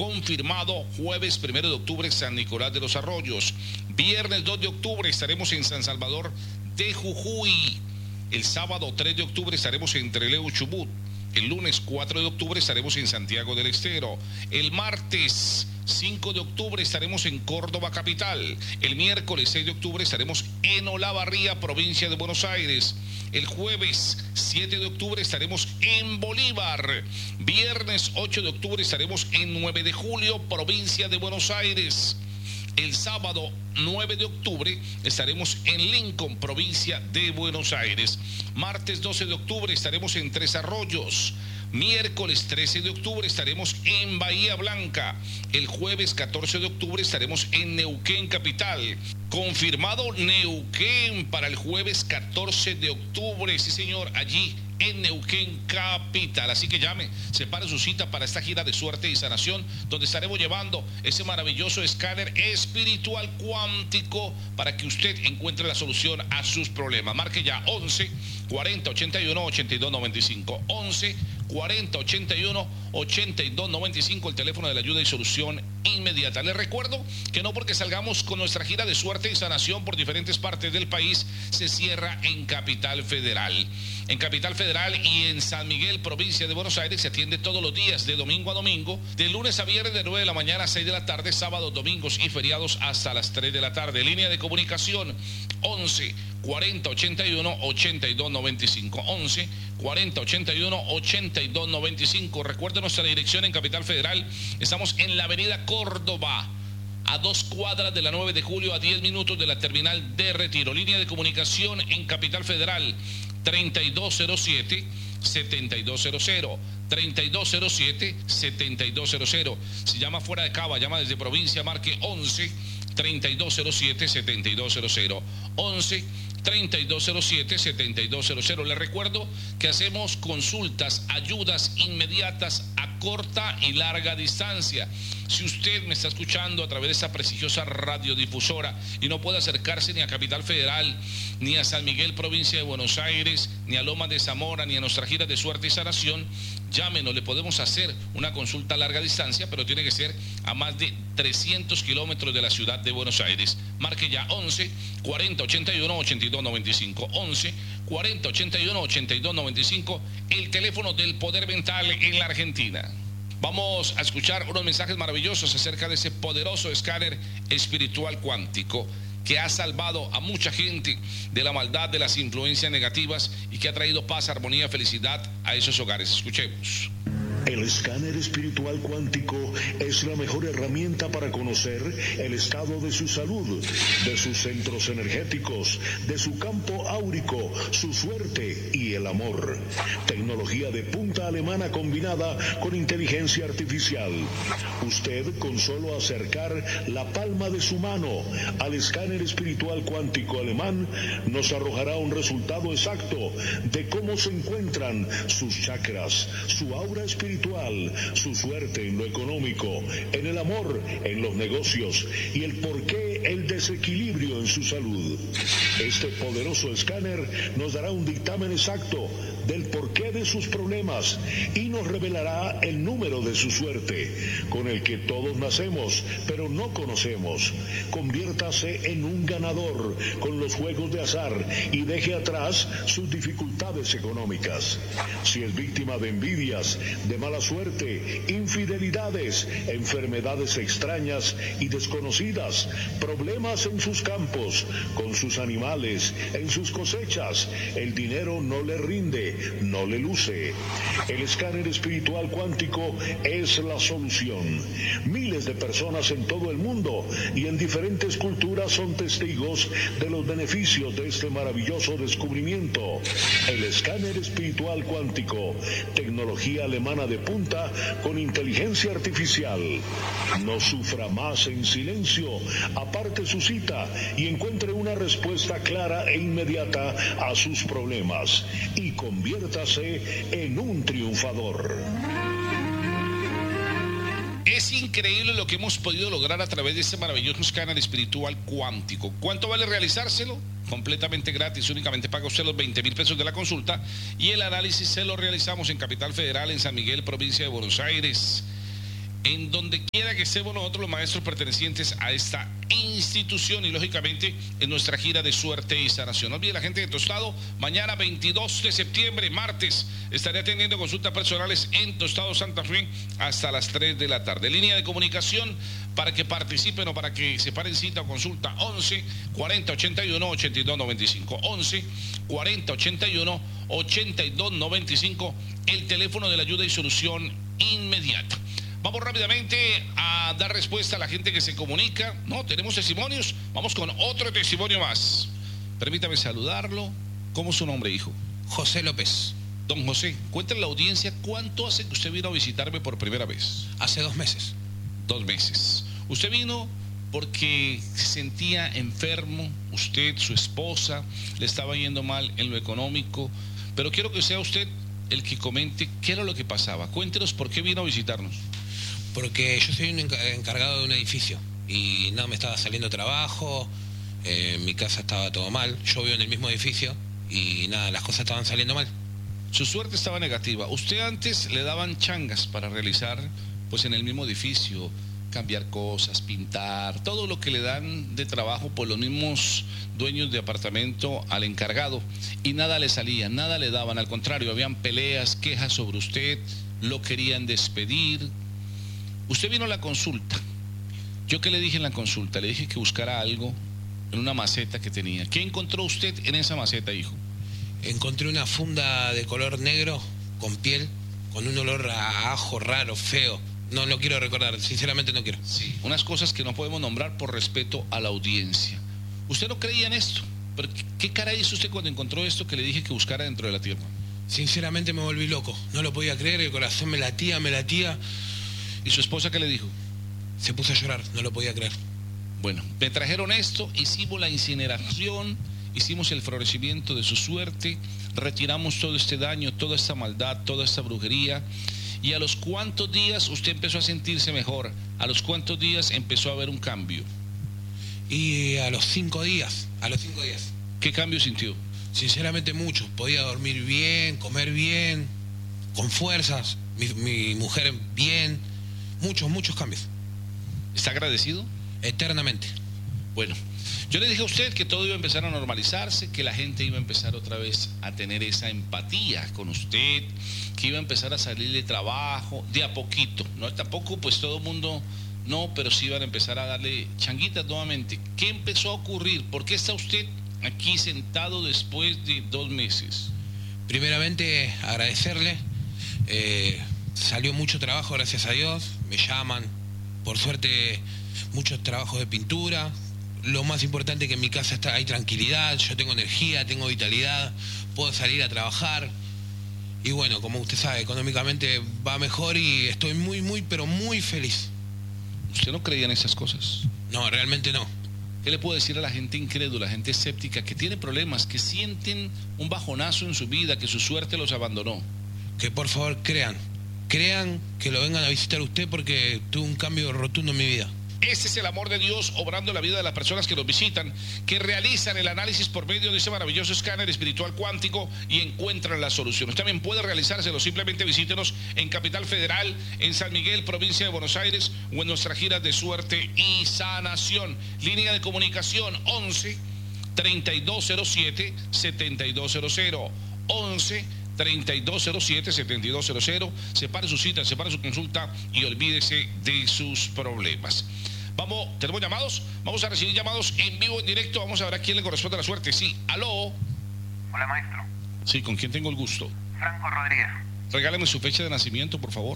confirmado. Jueves 1 de octubre, San Nicolás de los Arroyos. Viernes 2 de octubre estaremos en San Salvador de Jujuy. El sábado 3 de octubre estaremos en Trelew, Chubut. El lunes 4 de octubre estaremos en Santiago del Estero. El martes 5 de octubre estaremos en Córdoba capital. El miércoles 6 de octubre estaremos en Olavarría, provincia de Buenos Aires. El jueves 7 de octubre estaremos en Bolívar. Viernes 8 de octubre estaremos en 9 de julio, provincia de Buenos Aires. El sábado 9 de octubre estaremos en Lincoln, provincia de Buenos Aires. Martes 12 de octubre estaremos en Tres Arroyos. Miércoles 13 de octubre estaremos en Bahía Blanca. El jueves 14 de octubre estaremos en Neuquén capital. Confirmado Neuquén para el jueves 14 de octubre. Sí, señor, allí en Neuquén capital. Así que llame, separe su cita para esta gira de suerte y sanación, donde estaremos llevando ese maravilloso escáner espiritual cuántico para que usted encuentre la solución a sus problemas. Marque ya 11 40 81 82 95. 11 40 81 82 95, el teléfono de la ayuda y solución inmediata. Les recuerdo que no porque salgamos con nuestra gira de suerte y sanación por diferentes partes del país se cierra en Capital Federal. En Capital Federal y en San Miguel, provincia de Buenos Aires, se atiende todos los días de domingo a domingo, de lunes a viernes de 9 de la mañana a 6 de la tarde, sábados, domingos y feriados hasta las 3 de la tarde. Línea de comunicación 11 40 81 82 95. 11 40 81 82 95. Recuerde nuestra dirección en Capital Federal. Estamos en la avenida Córdoba, a 2 cuadras de la 9 de julio, a 10 minutos de la terminal de Retiro. Línea de comunicación en Capital Federal 3207 7200. 3207 7200. Si llama fuera de Cava, llama desde provincia, marque 11 3207 7200. 11 3207 7200. Les recuerdo que hacemos consultas, ayudas inmediatas a corta y larga distancia. Si usted me está escuchando a través de esta prestigiosa radiodifusora y no puede acercarse ni a Capital Federal, ni a San Miguel, provincia de Buenos Aires, ni a Lomas de Zamora, ni a nuestra gira de suerte y sanación, llámenos, le podemos hacer una consulta a larga distancia, pero tiene que ser a más de 300 kilómetros de la ciudad de Buenos Aires. Marque ya 11 40 81 82 95. 11 40 81 82 95, el teléfono del poder mental en la Argentina. Vamos a escuchar unos mensajes maravillosos acerca de ese poderoso escáner espiritual cuántico que ha salvado a mucha gente de la maldad, de las influencias negativas y que ha traído paz, armonía, felicidad a esos hogares. Escuchemos. El escáner espiritual cuántico es la mejor herramienta para conocer el estado de su salud, de sus centros energéticos, de su campo áurico, su suerte y el amor. Tecnología de punta alemana combinada con inteligencia artificial. Usted, con solo acercar la palma de su mano al escáner espiritual cuántico alemán, nos arrojará un resultado exacto de cómo se encuentran sus chakras, su aura espiritual, su suerte en lo económico, en el amor, en los negocios y el porqué el desequilibrio en su salud. Este poderoso escáner nos dará un dictamen exacto del porqué de sus problemas y nos revelará el número de su suerte, con el que todos nacemos, pero no conocemos. Conviértase en un ganador con los juegos de azar y deje atrás sus dificultades económicas. Si es víctima de envidias, de mala suerte, infidelidades, enfermedades extrañas y desconocidas, problemas en sus campos, con sus animales, en sus cosechas, el dinero no le rinde, no le luce. El escáner espiritual cuántico es la solución. Miles de personas en todo el mundo y en diferentes culturas son testigos de los beneficios de este maravilloso descubrimiento. El escáner espiritual cuántico, tecnología alemana de punta con inteligencia artificial. No sufra más en silencio, aparte su cita y encuentre una respuesta clara e inmediata a sus problemas y conviértase en un triunfador. Es increíble lo que hemos podido lograr a través de este maravilloso escáner espiritual cuántico. ¿Cuánto vale realizárselo? Completamente gratis, únicamente paga usted los 20.000 pesos de la consulta y el análisis se lo realizamos en Capital Federal, en San Miguel, provincia de Buenos Aires. en donde quiera que estemos nosotros los maestros pertenecientes a esta institución y lógicamente en nuestra gira de suerte y sanación. No olvide la gente de Tostado, mañana 22 de septiembre, martes, estaré atendiendo consultas personales en Tostado Santa Fe hasta las 3 de la tarde. Línea de comunicación para que participen o para que se paren cita o consulta 11 40 81 82 95, 11 40 81 82 95, el teléfono de la ayuda y solución inmediata. Vamos rápidamente a dar respuesta a la gente que se comunica. No, tenemos testimonios. Vamos con otro testimonio más. Permítame saludarlo. ¿Cómo es su nombre, hijo? José López. Don José, cuéntale a la audiencia cuánto hace que usted vino a visitarme por primera vez. Hace 2 meses. 2 meses. Usted vino porque se sentía enfermo, usted, su esposa, le estaba yendo mal en lo económico, pero quiero que sea usted el que comente qué era lo que pasaba. Cuéntenos por qué vino a visitarnos. Porque yo soy un encargado de un edificio y no me estaba saliendo trabajo, mi casa estaba todo mal, yo vivo en el mismo edificio y nada, las cosas estaban saliendo mal. Su suerte estaba negativa. Usted antes le daban changas para realizar, pues en el mismo edificio, cambiar cosas, pintar, todo lo que le dan de trabajo por los mismos dueños de apartamento al encargado, y nada le salía, nada le daban, al contrario, habían peleas, quejas sobre usted, lo querían despedir. Usted vino a la consulta. ¿Yo qué le dije en la consulta? Le dije que buscara algo en una maceta que tenía. ¿Qué encontró usted en esa maceta, hijo? Encontré una funda de color negro con piel, con un olor a ajo raro, feo. No lo quiero recordar, sinceramente no quiero. Sí, unas cosas que no podemos nombrar por respeto a la audiencia. ¿Usted no creía en esto? ¿Pero qué cara hizo usted cuando encontró esto que le dije que buscara dentro de la tierra? Sinceramente me volví loco, no lo podía creer, el corazón me latía. ¿Y su esposa qué le dijo? Se puso a llorar, no lo podía creer. Bueno, me trajeron esto, hicimos la incineración, hicimos el florecimiento de su suerte, retiramos todo este daño, toda esta maldad, toda esta brujería. ¿Y a los cuántos días usted empezó a sentirse mejor? ¿A los cuántos días empezó a haber un cambio? Y a los 5 días, ¿Qué cambio sintió? Sinceramente mucho, podía dormir bien, comer bien, con fuerzas, mi mujer bien, muchos cambios. ¿Está agradecido? Eternamente. Bueno, yo le dije a usted que todo iba a empezar a normalizarse, que la gente iba a empezar otra vez a tener esa empatía con usted, que iba a empezar a salir de trabajo de a poquito, no tampoco pues todo el mundo, no, pero sí iban a empezar a darle changuitas nuevamente. ¿Qué empezó a ocurrir? ¿Por qué está usted aquí sentado después de 2 meses? Primeramente agradecerle, salió mucho trabajo, gracias a Dios, me llaman, por suerte muchos trabajos de pintura. Lo más importante es que en mi casa hay tranquilidad, yo tengo energía, tengo vitalidad, puedo salir a trabajar. Y bueno, como usted sabe, económicamente va mejor y estoy pero muy feliz. ¿Usted no creía en esas cosas? No, realmente no. ¿Qué le puedo decir a la gente incrédula, a la gente escéptica, que tiene problemas, que sienten un bajonazo en su vida, que su suerte los abandonó? Que por favor crean que lo vengan a visitar usted porque tuve un cambio rotundo en mi vida. Este es el amor de Dios obrando en la vida de las personas que nos visitan, que realizan el análisis por medio de ese maravilloso escáner espiritual cuántico y encuentran la solución. Usted también puede realizárselo, simplemente visítenos en Capital Federal, en San Miguel, provincia de Buenos Aires, o en nuestra gira de suerte y sanación. Línea de comunicación 11 3207 7200, 11 3207-7200. Separe su cita, separe su consulta y olvídese de sus problemas. Vamos, ¿tenemos llamados? Vamos a recibir llamados en vivo, en directo. Vamos a ver a quién le corresponde la suerte. Sí, aló. Hola, maestro. Sí, ¿con quién tengo el gusto? Franco Rodríguez. Regáleme su fecha de nacimiento, por favor.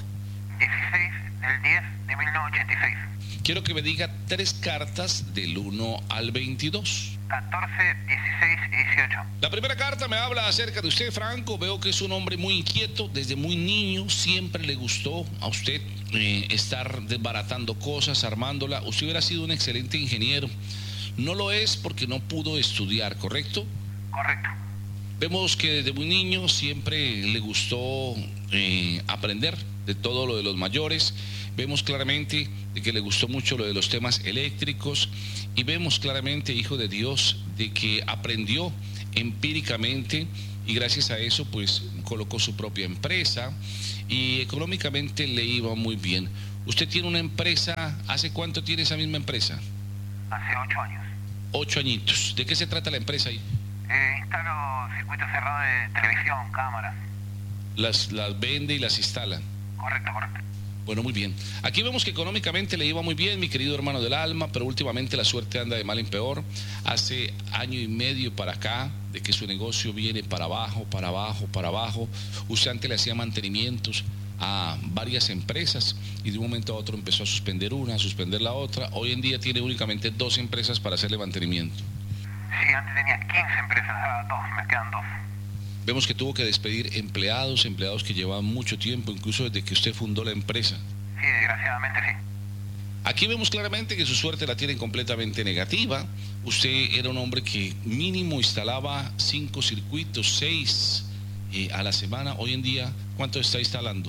16/10/1986. Quiero que me diga 3 cartas del 1 al 22. 14, 16 y 18. La primera carta me habla acerca de usted, Franco. Veo que es un hombre muy inquieto. Desde muy niño siempre le gustó a usted estar desbaratando cosas, armándola. Usted hubiera sido un excelente ingeniero. No lo es porque no pudo estudiar, ¿correcto? Correcto. Vemos que desde muy niño siempre le gustó aprender de todo lo de los mayores. Vemos claramente de que le gustó mucho lo de los temas eléctricos y vemos claramente, hijo de Dios, de que aprendió empíricamente y gracias a eso pues colocó su propia empresa y económicamente le iba muy bien. Usted tiene una empresa, ¿hace cuánto tiene esa misma empresa? Hace 8 años. 8 añitos. ¿De qué se trata la empresa ahí? Instalo circuitos cerrados de televisión, cámaras. Las vende y las instala. Correcto, correcto. Bueno, muy bien. Aquí vemos que económicamente le iba muy bien, mi querido hermano del alma, pero últimamente la suerte anda de mal en peor. Hace año y medio para acá, de que su negocio viene para abajo, para abajo, para abajo. Usted antes le hacía mantenimientos a varias empresas y de un momento a otro empezó a suspender una, a suspender la otra. Hoy en día tiene únicamente 2 empresas para hacerle mantenimiento. Sí, antes tenía 15 empresas, ahora 2, me quedan 2. Vemos que tuvo que despedir empleados que llevaban mucho tiempo, incluso desde que usted fundó la empresa. Sí, desgraciadamente sí. Aquí vemos claramente que su suerte la tienen completamente negativa. Usted era un hombre que mínimo instalaba 5 circuitos, 6 a la semana. Hoy en día, ¿cuánto está instalando?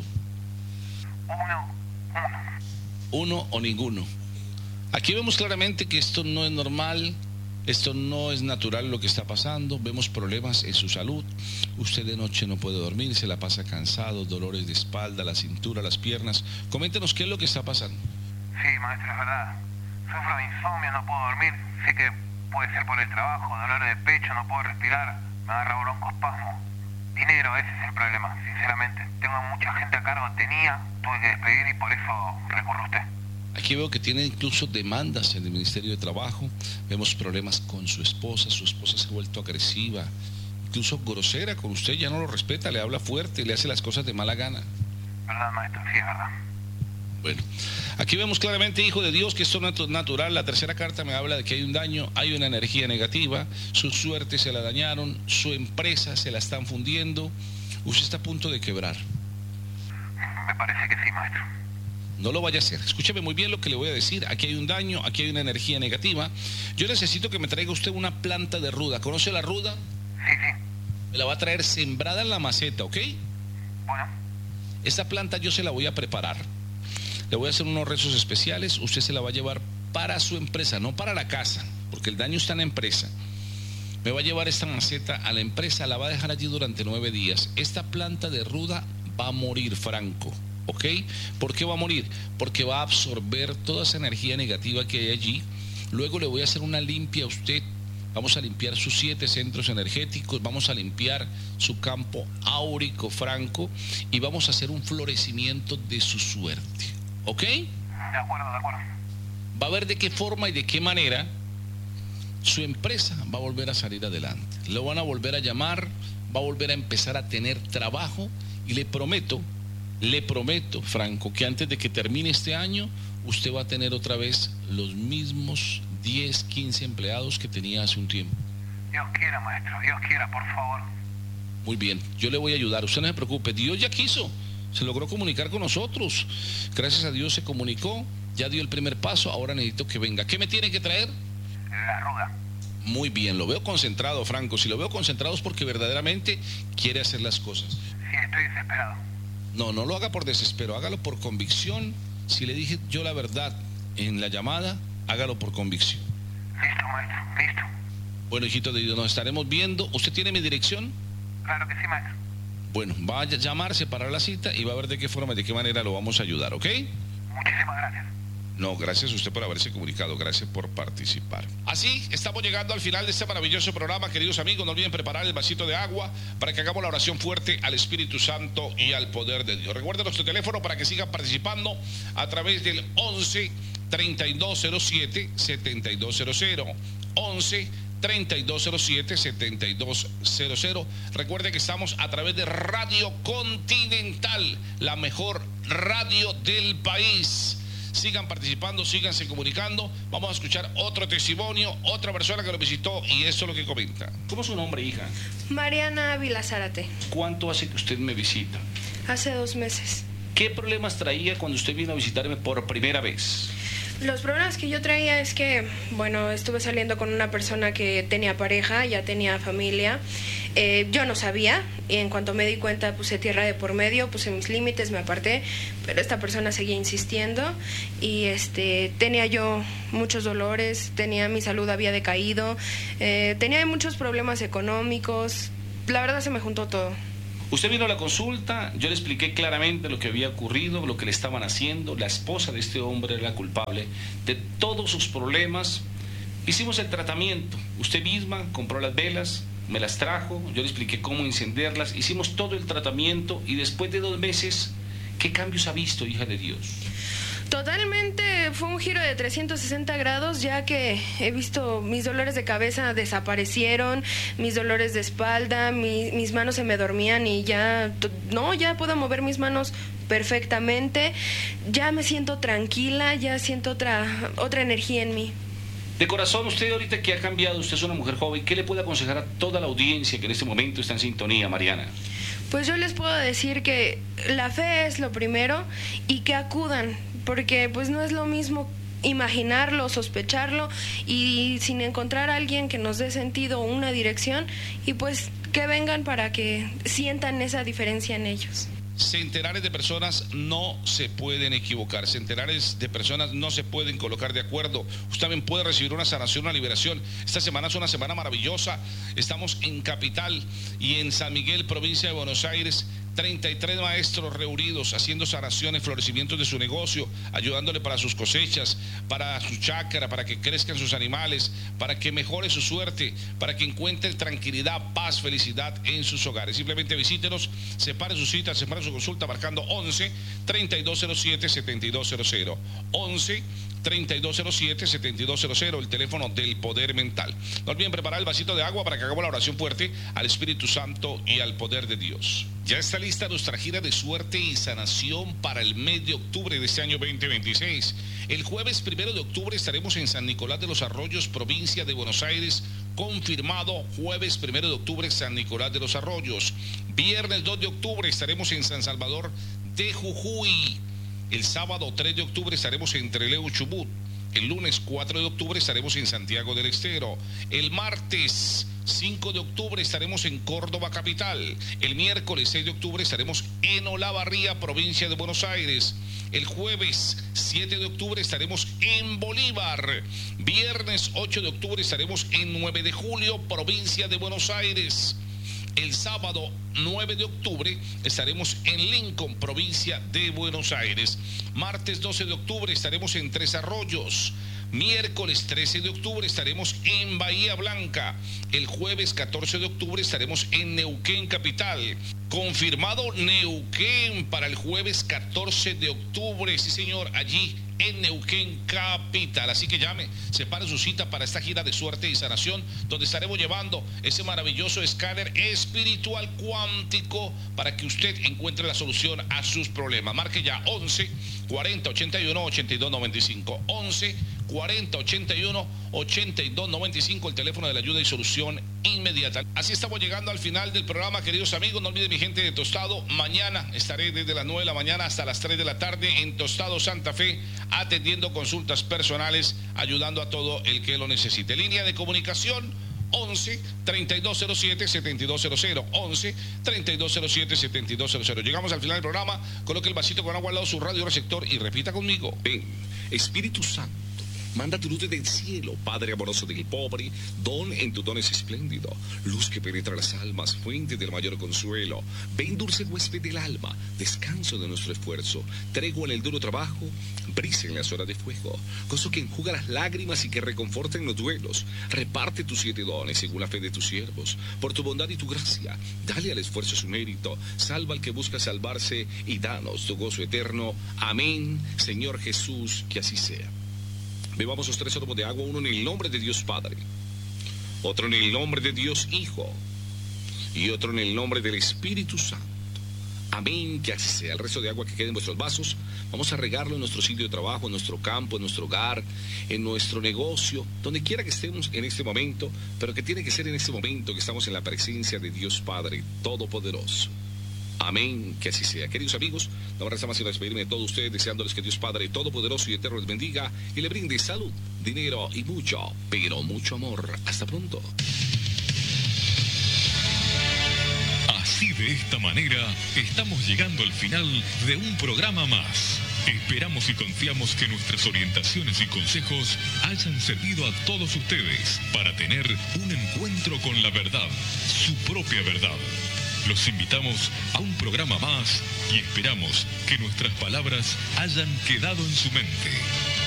Uno o ninguno. Aquí vemos claramente que esto no es normal. Esto no es natural lo que está pasando. Vemos problemas en su salud. Usted de noche no puede dormir, se la pasa cansado, dolores de espalda, la cintura, las piernas. Coméntenos qué es lo que está pasando. Sí, maestro, es verdad. Sufro de insomnio, no puedo dormir. Sé que puede ser por el trabajo, dolores de pecho, no puedo respirar. Me agarra broncoespasmo. Dinero, ese es el problema, sinceramente. Tengo mucha gente a cargo, tuve que despedir y por eso recurro a usted. Aquí veo que tiene incluso demandas en el Ministerio de Trabajo. Vemos problemas con su esposa se ha vuelto agresiva, incluso grosera con usted, ya no lo respeta, le habla fuerte, le hace las cosas de mala gana. ¿Verdad, maestro? Sí, es verdad. Bueno, aquí vemos claramente, hijo de Dios, que esto no es natural. La tercera carta me habla de que hay un daño, hay una energía negativa, su suerte se la dañaron, su empresa se la están fundiendo, usted está a punto de quebrar. Me parece que sí, maestro. No lo vaya a hacer. Escúcheme muy bien lo que le voy a decir. Aquí hay un daño, aquí hay una energía negativa. Yo necesito que me traiga usted una planta de ruda. ¿Conoce la ruda? Sí, sí. Me la va a traer sembrada en la maceta, ¿ok? Bueno. Esta planta yo se la voy a preparar. Le voy a hacer unos rezos especiales. Usted se la va a llevar para su empresa, no para la casa, porque el daño está en la empresa. Me va a llevar esta maceta a la empresa, la va a dejar allí durante 9 días. Esta planta de ruda va a morir, Franco. ¿Ok? ¿Por qué va a morir? Porque va a absorber toda esa energía negativa que hay allí. Luego le voy a hacer una limpia a usted. Vamos a limpiar sus 7 centros energéticos, vamos a limpiar su campo áurico, Franco, y vamos a hacer un florecimiento de su suerte. ¿Ok? De acuerdo, de acuerdo. Va a ver de qué forma y de qué manera su empresa va a volver a salir adelante. Lo van a volver a llamar, va a volver a empezar a tener trabajo y le prometo, Franco, que antes de que termine este año, usted va a tener otra vez los mismos 10, 15 empleados que tenía hace un tiempo. Dios quiera, maestro, Dios quiera, por favor. Muy bien, yo le voy a ayudar, usted no se preocupe, Dios ya quiso, se logró comunicar con nosotros. Gracias a Dios se comunicó, ya dio el primer paso, ahora necesito que venga. ¿Qué me tiene que traer? La ruda. Muy bien, lo veo concentrado, Franco. Si lo veo concentrado es porque verdaderamente quiere hacer las cosas. Sí, estoy desesperado. No lo haga por desespero, hágalo por convicción. Si le dije yo la verdad en la llamada, hágalo por convicción. Listo, maestro, listo. Bueno, hijito de Dios, nos estaremos viendo. ¿Usted tiene mi dirección? Claro que sí, maestro. Bueno, va a llamar, separar la cita y va a ver de qué forma, de qué manera lo vamos a ayudar, ¿ok? Muchísimas gracias. No, gracias a usted por haberse comunicado, gracias por participar. Así estamos llegando al final de este maravilloso programa, queridos amigos. No olviden preparar el vasito de agua para que hagamos la oración fuerte al Espíritu Santo y al poder de Dios. Recuerden nuestro teléfono para que sigan participando a través del 11 3207 7200 11 3207 7200. Recuerde que estamos a través de Radio Continental, la mejor radio del país. Sigan participando, síganse comunicando. Vamos a escuchar otro testimonio, otra persona que lo visitó y esto es lo que comenta. ¿Cómo es su nombre, hija? Mariana Ávila Zárate. ¿Cuánto hace que usted me visita? Hace 2 meses. ¿Qué problemas traía cuando usted vino a visitarme por primera vez? Los problemas que yo traía es que, bueno, estuve saliendo con una persona que tenía pareja, ya tenía familia. Yo no sabía y en cuanto me di cuenta puse tierra de por medio, puse mis límites, me aparté, pero esta persona seguía insistiendo y tenía yo muchos dolores, mi salud había decaído, tenía muchos problemas económicos, la verdad se me juntó todo. Usted vino a la consulta, yo le expliqué claramente lo que había ocurrido, lo que le estaban haciendo. La esposa de este hombre era la culpable de todos sus problemas. Hicimos el tratamiento. Usted misma compró las velas, me las trajo, yo le expliqué cómo encenderlas. Hicimos todo el tratamiento y después de 2 meses, ¿qué cambios ha visto, hija de Dios? Totalmente, fue un giro de 360 grados, ya que he visto mis dolores de cabeza desaparecieron, mis dolores de espalda, mis manos se me dormían y ya puedo mover mis manos perfectamente, ya me siento tranquila, ya siento otra energía en mí. De corazón, usted ahorita que ha cambiado, usted es una mujer joven, ¿qué le puede aconsejar a toda la audiencia que en este momento está en sintonía, Mariana? Pues yo les puedo decir que la fe es lo primero y que acudan, porque pues no es lo mismo imaginarlo, sospecharlo y sin encontrar a alguien que nos dé sentido o una dirección, y pues que vengan para que sientan esa diferencia en ellos. Centenares de personas no se pueden equivocar, centenares de personas no se pueden colocar de acuerdo. Usted también puede recibir una sanación, una liberación. Esta semana es una semana maravillosa. Estamos en Capital y en San Miguel, provincia de Buenos Aires. 33 maestros reunidos haciendo sanaciones, florecimientos de su negocio, ayudándole para sus cosechas, para su chácara, para que crezcan sus animales, para que mejore su suerte, para que encuentre tranquilidad, paz, felicidad en sus hogares. Simplemente visítenos, separe su cita, separe su consulta marcando 11-3207-7200. 11-3207-7200, el teléfono del poder mental. No olviden preparar el vasito de agua para que hagamos la oración fuerte al Espíritu Santo y al poder de Dios. Ya está lista nuestra gira de suerte y sanación para el mes de octubre de este año 2026. El jueves 1 de octubre estaremos en San Nicolás de los Arroyos, provincia de Buenos Aires. Confirmado, jueves 1 de octubre, San Nicolás de los Arroyos. Viernes 2 de octubre estaremos en San Salvador de Jujuy. El sábado 3 de octubre estaremos en Trelew, Chubut. El lunes 4 de octubre estaremos en Santiago del Estero. El martes 5 de octubre estaremos en Córdoba capital. El miércoles 6 de octubre estaremos en Olavarría, provincia de Buenos Aires. El jueves 7 de octubre estaremos en Bolívar. Viernes 8 de octubre estaremos en 9 de julio, provincia de Buenos Aires. El sábado 9 de octubre estaremos en Lincoln, provincia de Buenos Aires. Martes 12 de octubre estaremos en Tres Arroyos. Miércoles 13 de octubre estaremos en Bahía Blanca. El jueves 14 de octubre estaremos en Neuquén capital. Confirmado Neuquén para el jueves 14 de octubre. Sí, señor, allí en Neuquén capital. Así que llame, separe su cita para esta gira de suerte y sanación, donde estaremos llevando ese maravilloso escáner espiritual cuántico para que usted encuentre la solución a sus problemas. Marque ya 11 40 81 82 95. 11 40 81 82 95, el teléfono de la ayuda y solución inmediata. Así estamos llegando al final del programa, queridos amigos. No olviden, mi gente de Tostado, mañana estaré desde las 9 de la mañana hasta las 3 de la tarde en Tostado Santa Fe, atendiendo consultas personales, ayudando a todo el que lo necesite. Línea de comunicación 11-3207-7200, 11-3207-7200. Llegamos al final del programa. Coloque el vasito con agua al lado de su radio receptor y repita conmigo: ven, Espíritu Santo, manda tu luz desde el cielo, Padre amoroso del pobre, don en tu don es espléndido, luz que penetra las almas, fuente del mayor consuelo. Ven, dulce huésped del alma, descanso de nuestro esfuerzo, tregua en el duro trabajo, brisa en las horas de fuego, gozo que enjuga las lágrimas y que reconforta en los duelos. Reparte tus 7 dones según la fe de tus siervos, por tu bondad y tu gracia, dale al esfuerzo su mérito, salva al que busca salvarse y danos tu gozo eterno. Amén, Señor Jesús, que así sea. Bebamos los 3 sorbos de agua, uno en el nombre de Dios Padre, otro en el nombre de Dios Hijo y otro en el nombre del Espíritu Santo. Amén, que así sea. El resto de agua que quede en vuestros vasos, vamos a regarlo en nuestro sitio de trabajo, en nuestro campo, en nuestro hogar, en nuestro negocio, donde quiera que estemos en este momento, pero que tiene que ser en este momento que estamos en la presencia de Dios Padre Todopoderoso. Amén, que así sea. Queridos amigos, no me resta más que despedirme de todos ustedes, deseándoles que Dios Padre Todopoderoso y Eterno les bendiga y le brinde salud, dinero y mucho, pero mucho amor. Hasta pronto. Así, de esta manera, estamos llegando al final de un programa más. Esperamos y confiamos que nuestras orientaciones y consejos hayan servido a todos ustedes para tener un encuentro con la verdad, su propia verdad. Los invitamos a un programa más y esperamos que nuestras palabras hayan quedado en su mente.